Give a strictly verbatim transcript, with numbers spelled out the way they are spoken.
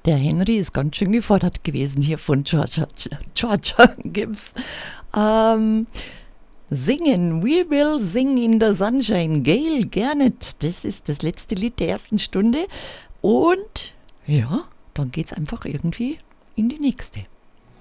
Der Henry ist ganz schön gefordert gewesen hier von Georgia, Georgia Gibbs. Ähm, singen, We Will Sing in the Sunshine. Gail Garnett, das ist das letzte Lied der ersten Stunde. Und ja, dann geht's einfach irgendwie in die nächste.